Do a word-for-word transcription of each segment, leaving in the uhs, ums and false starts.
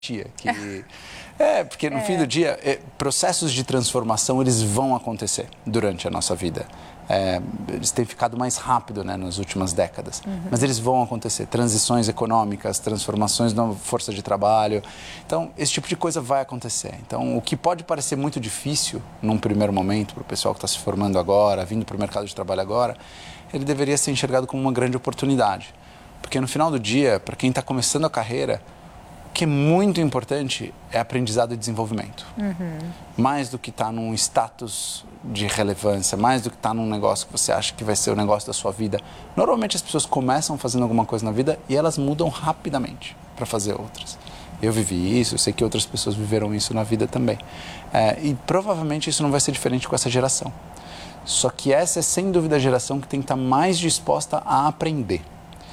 que é porque no é. fim do dia é, processos de transformação eles vão acontecer durante a nossa vida. É, eles têm ficado mais rápido, né, nas últimas décadas, uhum. mas eles vão acontecer. Transições econômicas, transformações na força de trabalho. Então, esse tipo de coisa vai acontecer. Então, o que pode parecer muito difícil num primeiro momento para o pessoal que está se formando agora, vindo para o mercado de trabalho agora, ele deveria ser enxergado como uma grande oportunidade. Porque no final do dia, para quem está começando a carreira, o que é muito importante é aprendizado e desenvolvimento. Uhum. Mais do que estar tá num status de relevância, mais do que estar tá num negócio que você acha que vai ser o negócio da sua vida. Normalmente as pessoas começam fazendo alguma coisa na vida e elas mudam rapidamente para fazer outras. Eu vivi isso, eu sei que outras pessoas viveram isso na vida também. É, e provavelmente isso não vai ser diferente com essa geração. Só que essa é sem dúvida a geração que tem que estar tá mais disposta a aprender.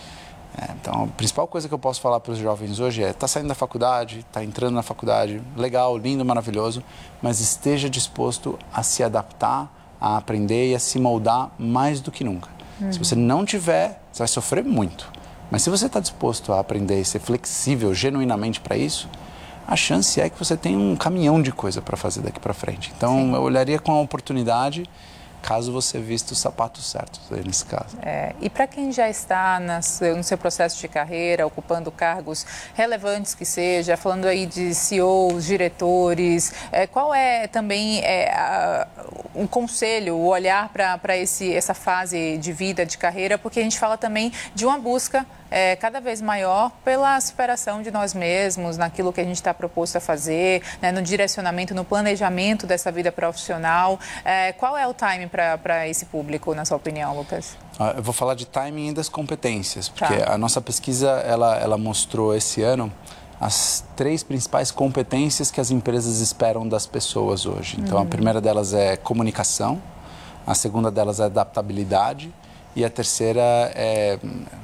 É, então, a principal coisa que eu posso falar para os jovens hoje é: está saindo da faculdade, está entrando na faculdade, legal, lindo, maravilhoso, mas esteja disposto a se adaptar, a aprender e a se moldar mais do que nunca. Uhum. Se você não tiver, você vai sofrer muito. Mas se você está disposto a aprender e ser flexível genuinamente para isso, a chance é que você tem um caminhão de coisa para fazer daqui para frente. Então, Sim. eu olharia com a oportunidade, caso você vista os sapatos certos aí nesse caso. É, e para quem já está nas, no seu processo de carreira, ocupando cargos relevantes que seja, falando aí de C E Os, diretores, é, qual é também é, a, um conselho, o olhar para essa fase de vida, de carreira, porque a gente fala também de uma busca É, cada vez maior pela superação de nós mesmos, naquilo que a gente está proposto a fazer, né, no direcionamento, no planejamento dessa vida profissional. É, qual é o timing para esse público, na sua opinião, Lucas? Eu vou falar de timing e das competências, porque tá. a nossa pesquisa ela, ela mostrou esse ano as três principais competências que as empresas esperam das pessoas hoje. Então, uhum. a primeira delas é comunicação, a segunda delas é adaptabilidade e a terceira é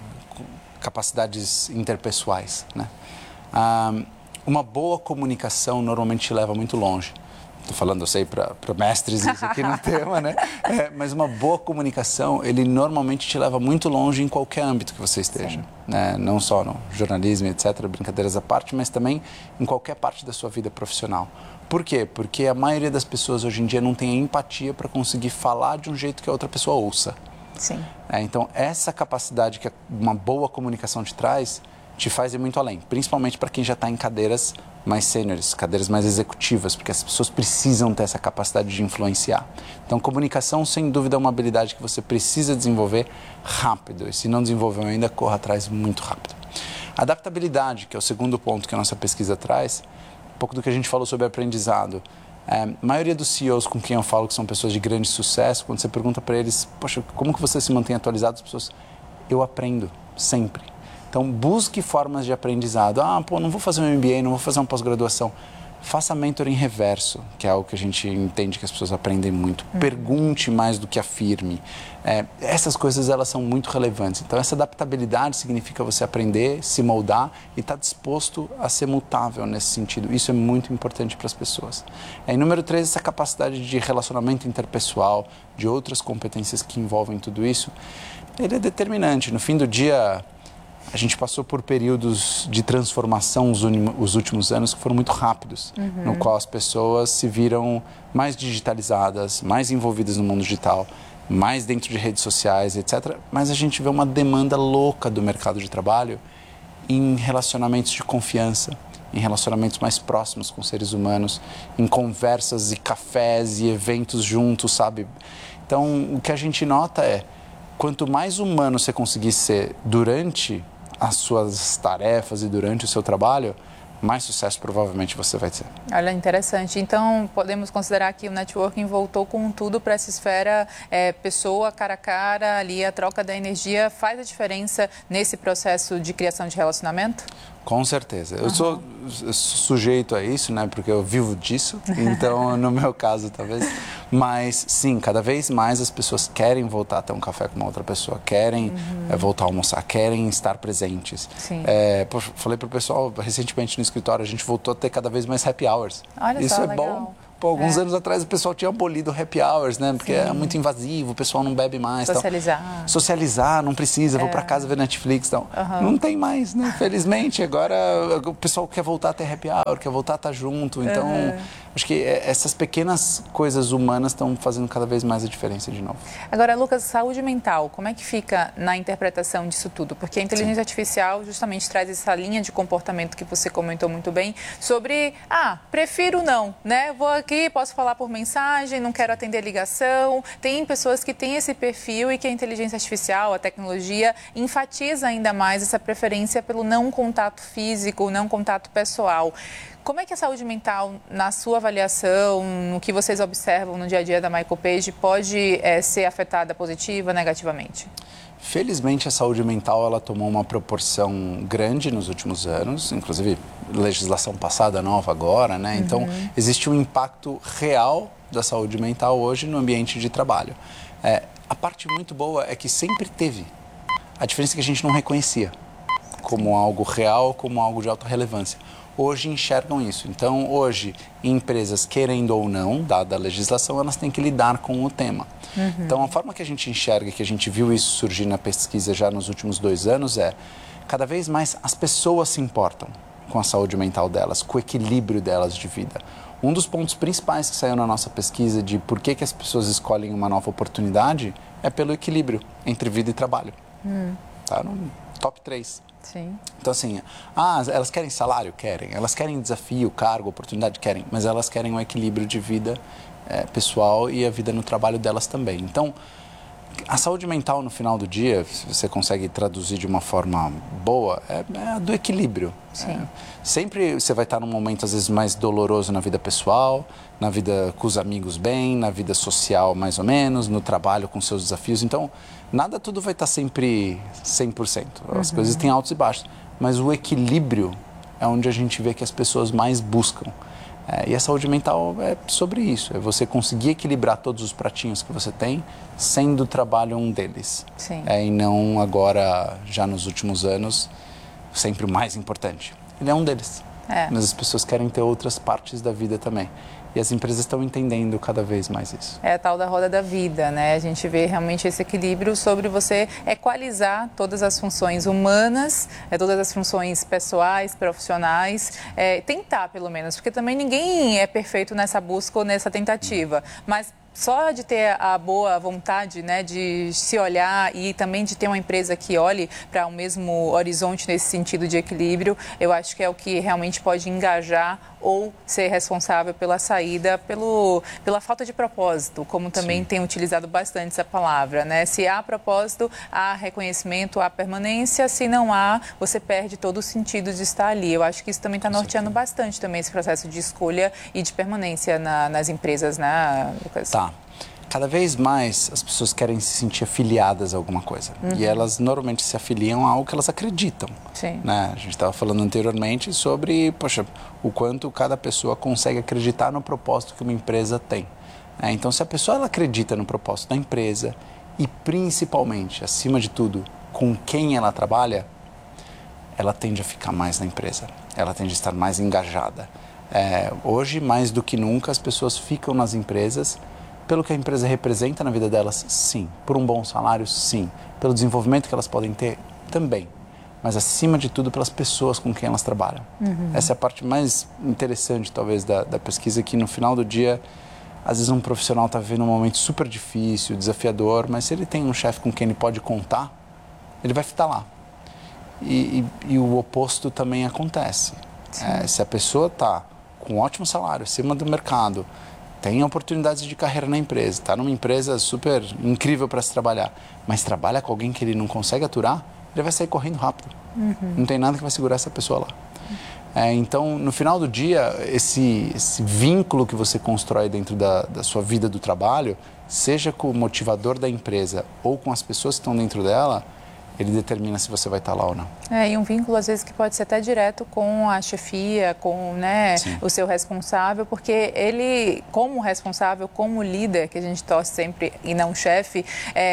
capacidades interpessoais, né? Ah, uma boa comunicação normalmente te leva muito longe. Estou falando, eu sei, para mestres isso aqui no tema, né? É, mas uma boa comunicação, ele normalmente te leva muito longe em qualquer âmbito que você esteja, né? Não só no jornalismo, etcétera, brincadeiras à parte, mas também em qualquer parte da sua vida profissional. Por quê? Porque a maioria das pessoas hoje em dia não tem a empatia para conseguir falar de um jeito que a outra pessoa ouça. Sim. É, então, essa capacidade que uma boa comunicação te traz, te faz ir muito além. Principalmente para quem já está em cadeiras mais sêniores, cadeiras mais executivas, porque as pessoas precisam ter essa capacidade de influenciar. Então, comunicação, sem dúvida, é uma habilidade que você precisa desenvolver rápido. E se não desenvolveu ainda, corra atrás muito rápido. Adaptabilidade, que é o segundo ponto que a nossa pesquisa traz, um pouco do que a gente falou sobre aprendizado. É, a maioria dos C E Os com quem eu falo que são pessoas de grande sucesso, quando você pergunta para eles, poxa, como que você se mantém atualizado? As pessoas, eu aprendo, sempre. Então, busque formas de aprendizado. Ah, pô, não vou fazer um M B A, não vou fazer uma pós-graduação. Faça mentoring reverso, que é algo que a gente entende que as pessoas aprendem muito. Uhum. Pergunte mais do que afirme. É, essas coisas, elas são muito relevantes. Então, essa adaptabilidade significa você aprender, se moldar e estar disposto a ser mutável nesse sentido. Isso é muito importante para as pessoas. É, e número três, essa capacidade de relacionamento interpessoal, de outras competências que envolvem tudo isso, ele é determinante. No fim do dia, a gente passou por períodos de transformação os, os últimos anos que foram muito rápidos, uhum. no qual as pessoas se viram mais digitalizadas, mais envolvidas no mundo digital, mais dentro de redes sociais, etcétera. Mas a gente vê uma demanda louca do mercado de trabalho em relacionamentos de confiança, em relacionamentos mais próximos com seres humanos, em conversas e cafés e eventos juntos, sabe? Então, o que a gente nota é, quanto mais humano você conseguir ser durante as suas tarefas e durante o seu trabalho, mais sucesso provavelmente você vai ter. Olha, interessante. Então, podemos considerar que o networking voltou com tudo para essa esfera é, pessoa, cara a cara, ali a troca da energia faz a diferença nesse processo de criação de relacionamento? Com certeza. Eu, uhum. sou, eu sou sujeito a isso, né? Porque eu vivo disso, então no meu caso talvez. Mas sim, cada vez mais as pessoas querem voltar a ter um café com uma outra pessoa, querem uhum. é, voltar a almoçar, querem estar presentes. Sim. É, poxa, falei para o pessoal recentemente no escritório, a gente voltou a ter cada vez mais happy hours. Olha isso só, é legal. bom. Pô, alguns é. anos atrás o pessoal tinha abolido happy hours, né? Porque Sim. é muito invasivo, o pessoal não bebe mais. Socializar. Tal. Socializar, não precisa, é. vou para casa ver Netflix. Tal. Uhum. Não tem mais, né? Felizmente, agora o pessoal quer voltar a ter happy hour, quer voltar a estar junto. Então, uhum. acho que essas pequenas coisas humanas estão fazendo cada vez mais a diferença de novo. Agora, Lucas, saúde mental, como é que fica na interpretação disso tudo? Porque a inteligência Sim. artificial justamente traz essa linha de comportamento que você comentou muito bem sobre, ah, prefiro não, né? Vou aqui, posso falar por mensagem, não quero atender ligação. Tem pessoas que têm esse perfil e que a inteligência artificial, a tecnologia, enfatiza ainda mais essa preferência pelo não contato físico, não contato pessoal. Como é que a saúde mental, na sua avaliação, no que vocês observam no dia a dia da Michael Page, pode é, ser afetada positiva ou negativamente? Felizmente, a saúde mental ela tomou uma proporção grande nos últimos anos, inclusive legislação passada nova agora, né? Então, uhum. existe um impacto real da saúde mental hoje no ambiente de trabalho. É, a parte muito boa é que sempre teve. A diferença é que a gente não reconhecia como algo real, como algo de alta relevância. Hoje enxergam isso. Então, hoje, empresas, querendo ou não, dada a legislação, elas têm que lidar com o tema. Uhum. Então, a forma que a gente enxerga, que a gente viu isso surgir na pesquisa já nos últimos dois anos, é cada vez mais as pessoas se importam com a saúde mental delas, com o equilíbrio delas de vida. Um dos pontos principais que saiu na nossa pesquisa de por que, que as pessoas escolhem uma nova oportunidade é pelo equilíbrio entre vida e trabalho. Uhum. Tá no top três. Sim. Então, assim, ah, elas querem salário? Querem. Elas querem desafio, cargo, oportunidade? Querem. Mas elas querem um equilíbrio de vida é, pessoal e a vida no trabalho delas também. Então, a saúde mental no final do dia, se você consegue traduzir de uma forma boa, é, é a do equilíbrio. Sim. É, sempre você vai estar num momento, às vezes, mais doloroso na vida pessoal, na vida com os amigos bem, na vida social mais ou menos, no trabalho com seus desafios. Então, nada tudo vai estar sempre cem por cento. As uhum. coisas têm altos e baixos. Mas o equilíbrio é onde a gente vê que as pessoas mais buscam. É, e a saúde mental é sobre isso. É você conseguir equilibrar todos os pratinhos que você tem, sendo o trabalho um deles. Sim. É, e não agora, já nos últimos anos, sempre o mais importante. Ele é um deles. É. Mas as pessoas querem ter outras partes da vida também. E as empresas estão entendendo cada vez mais isso. É a tal da roda da vida, né? A gente vê realmente esse equilíbrio sobre você equalizar todas as funções humanas, é, todas as funções pessoais, profissionais, é, tentar pelo menos, porque também ninguém é perfeito nessa busca ou nessa tentativa, mas só de ter a boa vontade, né, de se olhar e também de ter uma empresa que olhe para o mesmo horizonte nesse sentido de equilíbrio, eu acho que é o que realmente pode engajar ou ser responsável pela saída, pelo, pela falta de propósito, como também Sim. tem utilizado bastante essa palavra, né? Se há propósito, há reconhecimento, há permanência, se não há, você perde todo o sentido de estar ali. Eu acho que isso também está norteando bastante também esse processo de escolha e de permanência na, nas empresas, né, Lucas? Tá. Cada vez mais as pessoas querem se sentir afiliadas a alguma coisa. Uhum. E elas normalmente se afiliam a algo que elas acreditam. Sim. Né? A gente estava falando anteriormente sobre, poxa, o quanto cada pessoa consegue acreditar no propósito que uma empresa tem. É, então, se a pessoa ela acredita no propósito da empresa e, principalmente, acima de tudo, com quem ela trabalha, ela tende a ficar mais na empresa. Ela tende a estar mais engajada. É, hoje, mais do que nunca, as pessoas ficam nas empresas pelo que a empresa representa na vida delas, sim. Por um bom salário, sim. Pelo desenvolvimento que elas podem ter, também. Mas, acima de tudo, pelas pessoas com quem elas trabalham. Uhum. Essa é a parte mais interessante, talvez, da, da pesquisa, que no final do dia, às vezes um profissional está vivendo um momento super difícil, desafiador, mas se ele tem um chefe com quem ele pode contar, ele vai ficar lá. E, e, e o oposto também acontece. É, se a pessoa está com um ótimo salário, acima do mercado, tem oportunidades de carreira na empresa, está numa empresa super incrível para se trabalhar, mas trabalha com alguém que ele não consegue aturar, ele vai sair correndo rápido. Uhum. Não tem nada que vai segurar essa pessoa lá. É, então, no final do dia, esse, esse vínculo que você constrói dentro da, da sua vida do trabalho, seja com o motivador da empresa ou com as pessoas que estão dentro dela, ele determina se você vai estar lá ou não. É, e um vínculo, às vezes, que pode ser até direto com a chefia, com, né, o seu responsável, porque ele, como responsável, como líder, que a gente torce sempre e não chefe,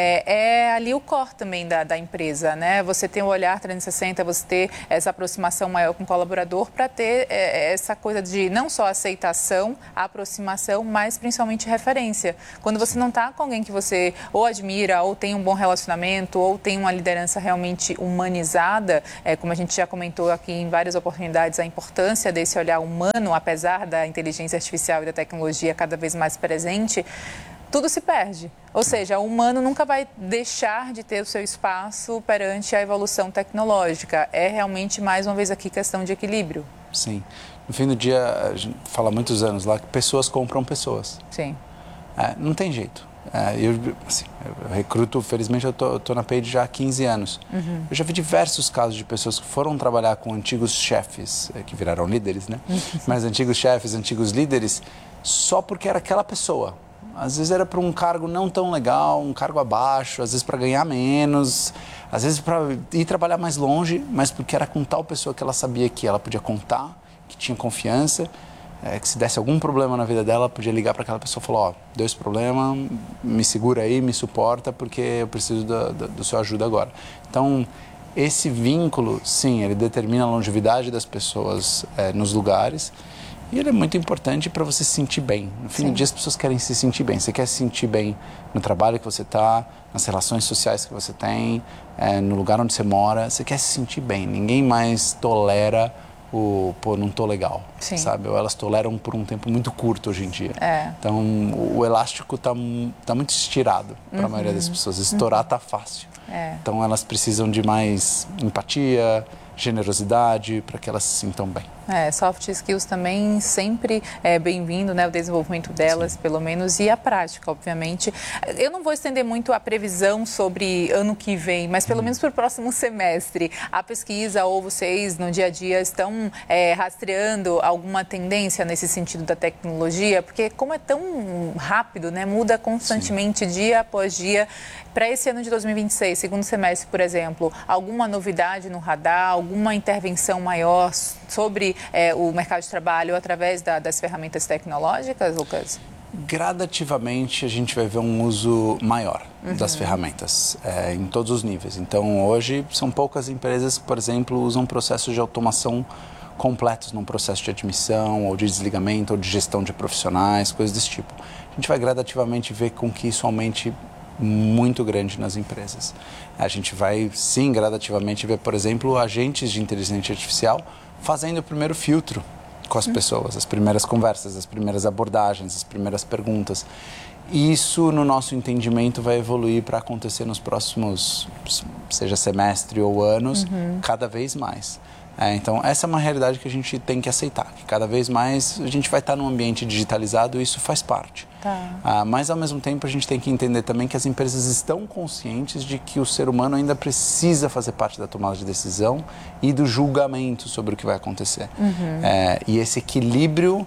é, é ali o core também da, da empresa, né? Você tem o olhar trezentos e sessenta, você ter essa aproximação maior com o colaborador para ter é, essa coisa de não só aceitação, aproximação, mas principalmente referência. Quando você não está com alguém que você ou admira, ou tem um bom relacionamento, ou tem uma liderança realmente humanizada, é, como a gente já comentou aqui em várias oportunidades, a importância desse olhar humano, apesar da inteligência artificial e da tecnologia cada vez mais presente, tudo se perde. Ou seja, o humano nunca vai deixar de ter o seu espaço perante a evolução tecnológica. É realmente, mais uma vez aqui, questão de equilíbrio. Sim. No fim do dia, a gente fala há muitos anos lá que pessoas compram pessoas. Sim. É, não tem jeito. É, eu, assim, eu recruto, felizmente eu tô, tô na Page já há quinze anos. Uhum. Eu já vi diversos casos de pessoas que foram trabalhar com antigos chefes, que viraram líderes, né? Uhum. Mas antigos chefes, antigos líderes, só porque era aquela pessoa. Às vezes era para um cargo não tão legal, um cargo abaixo, às vezes para ganhar menos, às vezes para ir trabalhar mais longe, mas porque era com tal pessoa que ela sabia que ela podia contar, que tinha confiança. É, que se desse algum problema na vida dela, podia ligar para aquela pessoa e falar, ó, deu esse problema, me segura aí, me suporta, porque eu preciso da, da, do seu ajuda agora. Então, esse vínculo, sim, ele determina a longevidade das pessoas é, nos lugares e ele é muito importante para você se sentir bem. No fim do dia, as pessoas querem se sentir bem. Você quer se sentir bem no trabalho que você está, nas relações sociais que você tem, é, no lugar onde você mora, você quer se sentir bem. Ninguém mais tolera o, pô, não tô legal, Sim. sabe? Ou elas toleram por um tempo muito curto hoje em dia. É. Então, o, o elástico tá, tá muito estirado para a uhum. maioria das pessoas. Estourar uhum. tá fácil. É. Então, elas precisam de mais empatia, generosidade, para que elas se sintam bem. É, soft skills também sempre é bem-vindo, né, o desenvolvimento delas, Sim. pelo menos, e a prática, obviamente. Eu não vou estender muito a previsão sobre ano que vem, mas pelo hum. menos para o próximo semestre. A pesquisa ou vocês, no dia a dia, estão é, rastreando alguma tendência nesse sentido da tecnologia? Porque como é tão rápido, né, muda constantemente, Sim. dia após dia. Para esse ano de dois mil e vinte e seis, segundo semestre, por exemplo, alguma novidade no radar, alguma intervenção maior sobre é, o mercado de trabalho através da, das ferramentas tecnológicas, Lucas? Gradativamente a gente vai ver um uso maior uhum. das ferramentas é, em todos os níveis. Então hoje são poucas empresas que, por exemplo, usam processos de automação completos num processo de admissão ou de desligamento ou de gestão de profissionais, coisas desse tipo. A gente vai gradativamente ver com que isso aumente muito grande nas empresas. A gente vai, sim, gradativamente ver, por exemplo, agentes de inteligência artificial fazendo o primeiro filtro com as pessoas, as primeiras conversas, as primeiras abordagens, as primeiras perguntas. Isso, no nosso entendimento, vai evoluir para acontecer nos próximos, seja semestre ou anos, uhum. cada vez mais. É, então, essa é uma realidade que a gente tem que aceitar, que cada vez mais a gente vai estar num ambiente digitalizado e isso faz parte. Tá. Ah, mas, ao mesmo tempo, a gente tem que entender também que as empresas estão conscientes de que o ser humano ainda precisa fazer parte da tomada de decisão e do julgamento sobre o que vai acontecer. Uhum. É, e esse equilíbrio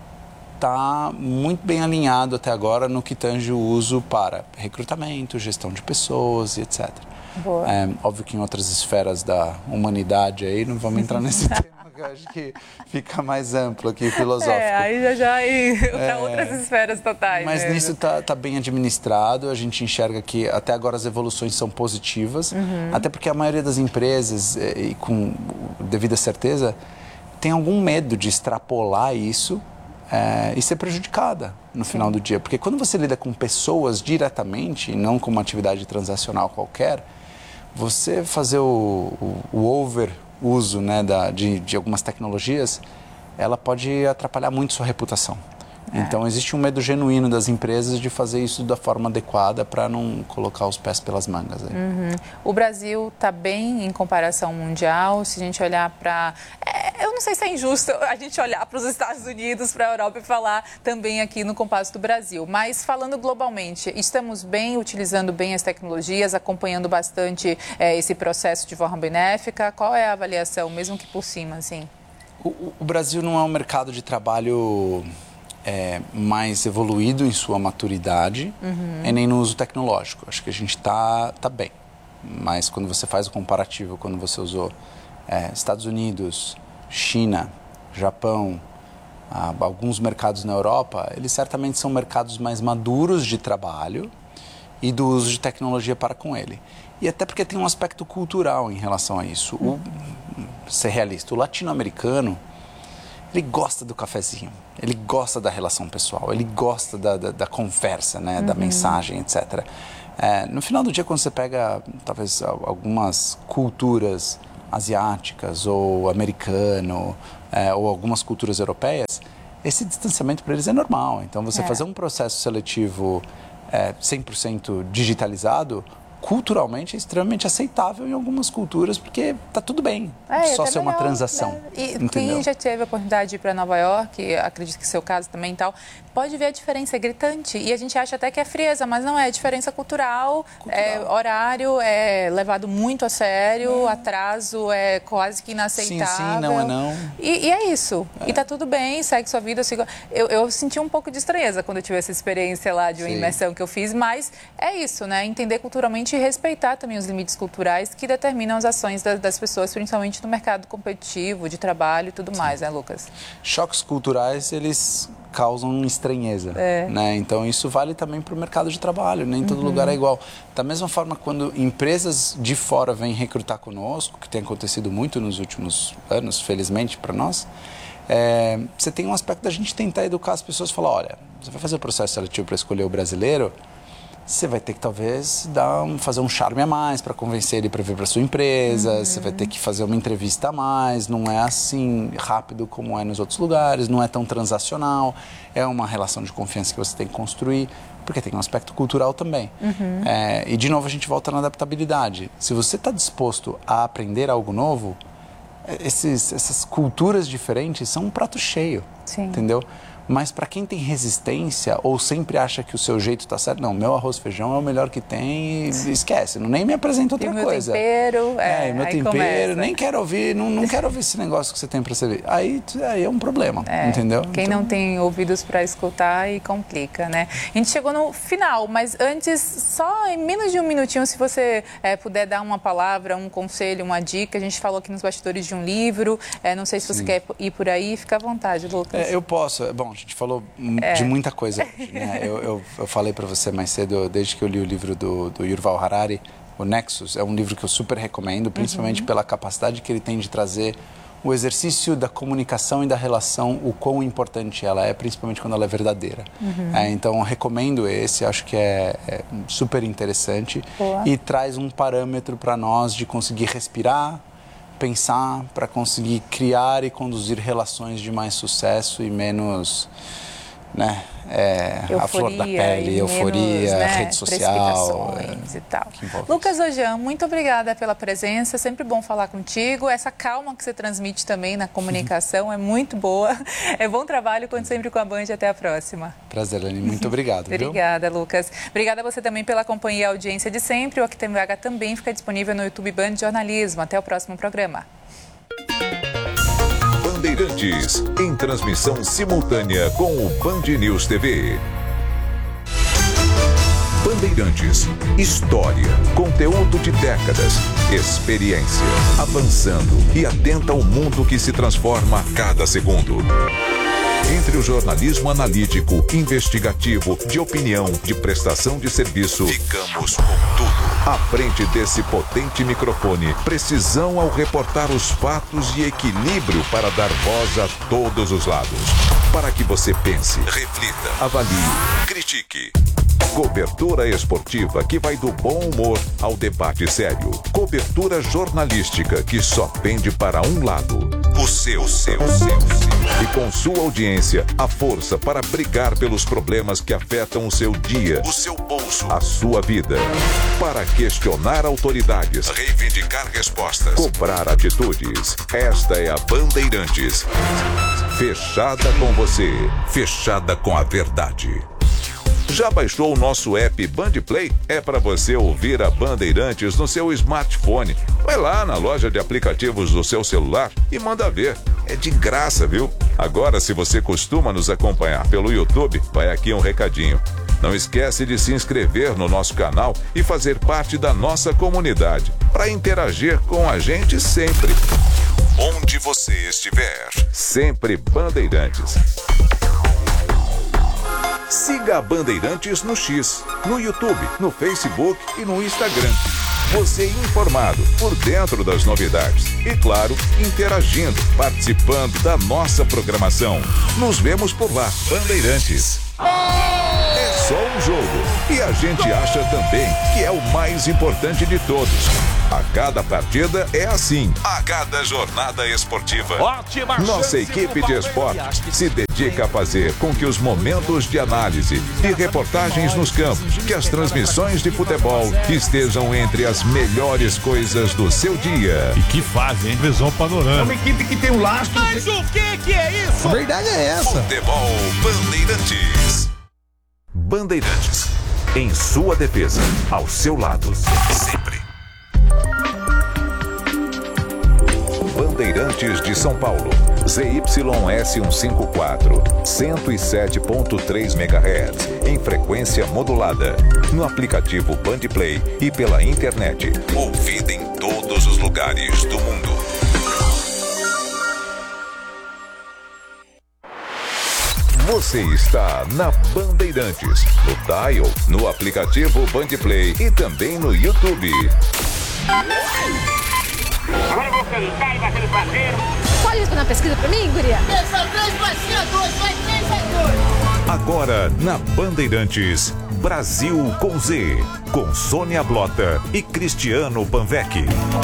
está muito bem alinhado até agora no que tange o uso para recrutamento, gestão de pessoas e etcétera. É, óbvio que em outras esferas da humanidade aí, não vamos entrar nesse tema, que eu acho que fica mais amplo aqui, filosófico. É, aí já já ir para é, outras esferas totais. Mas mesmo. Nisso está tá bem administrado, a gente enxerga que até agora as evoluções são positivas, uhum. até porque a maioria das empresas, e com devida certeza, tem algum medo de extrapolar isso É, e ser prejudicada no Sim. final do dia. Porque quando você lida com pessoas diretamente, e não com uma atividade transacional qualquer, você fazer o, o, o over uso, né, da, de, de algumas tecnologias, ela pode atrapalhar muito sua reputação. É. Então, existe um medo genuíno das empresas de fazer isso da forma adequada para não colocar os pés pelas mangas. Aí. Uhum. O Brasil está bem em comparação mundial. Se a gente olhar para... É, eu não sei se é injusto a gente olhar para os Estados Unidos, para a Europa e falar também aqui no Compasso do Brasil. Mas falando globalmente, estamos bem, utilizando bem as tecnologias, acompanhando bastante é, esse processo de forma benéfica. Qual é a avaliação, mesmo que por cima, assim? O, o Brasil não é um mercado de trabalho... É, mais evoluído em sua maturidade uhum. e nem no uso tecnológico. Acho que a gente está tá bem. mas quando você faz o comparativo, quando você usou é, Estados Unidos, China, Japão, ah, alguns mercados na Europa, eles certamente são mercados mais maduros de trabalho e do uso de tecnologia para com ele. E até porque tem um aspecto cultural em relação a isso. O, ser realista, o latino-americano, ele gosta do cafezinho, ele gosta da relação pessoal, ele gosta da, da, da conversa, né, uhum. da mensagem, etcétera. É, no final do dia, quando você pega, talvez, algumas culturas asiáticas ou americano, é, ou algumas culturas europeias, esse distanciamento para eles é normal. Então, você é. fazer um processo seletivo é, cem por cento digitalizado, culturalmente é extremamente aceitável em algumas culturas, porque tá tudo bem, é, só ser uma legal, transação. Né? E quem já teve a oportunidade de ir para Nova York, acredito que seu caso também e tal, pode ver a diferença, é gritante. E a gente acha até que é frieza, mas não é, é diferença cultural, cultural. É, horário é levado muito a sério, é. atraso é quase que inaceitável. Sim, sim, não é não. E, e é isso, é. e tá tudo bem, segue sua vida. Sigo... Eu, eu senti um pouco de estranheza quando eu tive essa experiência lá de uma sim. imersão que eu fiz, mas é isso, né, entender culturalmente e respeitar também os limites culturais que determinam as ações das, das pessoas, principalmente no mercado competitivo, de trabalho e tudo Sim. mais, né, Lucas? Choques culturais, eles causam estranheza, é. né? Então, isso vale também para o mercado de trabalho, nem todo uhum. lugar é igual. Da mesma forma, quando empresas de fora vêm recrutar conosco, que tem acontecido muito nos últimos anos, felizmente para nós, é, você tem um aspecto da gente tentar educar as pessoas, falar, olha, você vai fazer o processo seletivo para escolher o brasileiro, você vai ter que talvez dar um, fazer um charme a mais para convencer ele para vir para sua empresa, uhum. você vai ter que fazer uma entrevista a mais, não é assim rápido como é nos outros lugares, não é tão transacional, é uma relação de confiança que você tem que construir, porque tem um aspecto cultural também. Uhum. É, e de novo a gente volta na adaptabilidade. Se você está disposto a aprender algo novo, esses, essas culturas diferentes são um prato cheio, Sim. entendeu? Mas para quem tem resistência ou sempre acha que o seu jeito está certo, não, meu arroz e feijão é o melhor que tem e esquece, não, nem me apresenta outra e coisa. Meu tempero, é, é meu tempero, começa. nem quero ouvir, não, não quero ouvir esse negócio que você tem para servir. Aí, aí é um problema, é, entendeu? Quem então... não tem ouvidos para escutar e complica, né? A gente chegou no final, mas antes, só em menos de um minutinho, se você é, puder dar uma palavra, um conselho, uma dica. A gente falou aqui nos bastidores de um livro, é, não sei se você Sim. quer ir por aí, fica à vontade, Lucas. É, eu posso, bom, a gente falou é. de muita coisa hoje, né? eu, eu, eu falei para você mais cedo, desde que eu li o livro do, do Yuval Harari, o Nexus, é um livro que eu super recomendo, principalmente uhum. pela capacidade que ele tem de trazer o exercício da comunicação e da relação, o quão importante ela é, principalmente quando ela é verdadeira. Uhum. É, então, eu recomendo esse, acho que é, é super interessante Boa. E traz um parâmetro para nós de conseguir respirar, pensar, para conseguir criar e conduzir relações de mais sucesso e menos, né, é, a flor da pele, euforia, menos, né, rede social. É, e tal. Lucas Ojam, muito obrigada pela presença, sempre bom falar contigo. Essa calma que você transmite também na comunicação é muito boa. É bom trabalho, conte sempre com a Band. Até a próxima. Prazer, Lani, muito obrigado. Obrigada, viu? Lucas. Obrigada a você também pela companhia e audiência de sempre. O Aqui Tem Vaga também fica disponível no YouTube Band Jornalismo. Até o próximo programa. Bandeirantes, em transmissão simultânea com o Band News T V. Bandeirantes, história, conteúdo de décadas, experiência, avançando e atenta ao mundo que se transforma a cada segundo. Entre o jornalismo analítico, investigativo, de opinião, de prestação de serviço, ficamos com tudo. À frente desse potente microfone, precisão ao reportar os fatos e equilíbrio para dar voz a todos os lados. Para que você pense, reflita, avalie, critique. Cobertura esportiva que vai do bom humor ao debate sério. Cobertura jornalística que só pende para um lado. O seu, o seu, o seu. E com sua audiência, a força para brigar pelos problemas que afetam o seu dia, o seu bolso, a sua vida. Para questionar autoridades, reivindicar respostas, cobrar atitudes. Esta é a Bandeirantes. Fechada com você, fechada com a verdade. Já baixou o nosso app Band Play? É para você ouvir a Bandeirantes no seu smartphone. Vai lá na loja de aplicativos do seu celular e manda ver. É de graça, viu? Agora, se você costuma nos acompanhar pelo YouTube, vai aqui um recadinho. Não esquece de se inscrever no nosso canal e fazer parte da nossa comunidade, para interagir com a gente sempre. Onde você estiver, sempre Bandeirantes. Siga a Bandeirantes no X, no YouTube, no Facebook e no Instagram. Você informado, por dentro das novidades. E claro, interagindo, participando da nossa programação. Nos vemos por lá, Bandeirantes. É só um jogo. E a gente acha também que é o mais importante de todos. A cada partida é assim. A cada jornada esportiva. Ótima Nossa equipe de esportes se dedica a fazer com que os momentos de análise e reportagens nos campos, que as transmissões de futebol estejam entre as melhores coisas do seu dia. E que fase, hein? Visão panorâmica. É uma equipe que tem um lastro. Mas o que que é isso? A verdade é essa. Futebol Bandeirantes. Bandeirantes. Em sua defesa. Ao seu lado. Sempre. Bandeirantes de São Paulo. Z Y S cento e cinquenta e quatro. cento e sete ponto três megahertz. Em frequência modulada. No aplicativo Bandplay e pela internet. Ouvida em todos os lugares do mundo. Você está na Bandeirantes, no Dial, no aplicativo Bandplay e também no YouTube. Agora eu vou cantar e bater no parceiro. Pode responder a pesquisa pra mim, guria? Pensa três, vai ser a dois, vai três a dois. Agora na Bandeirantes, Brasil com Z, com Sônia Blota e Cristiano Panvec.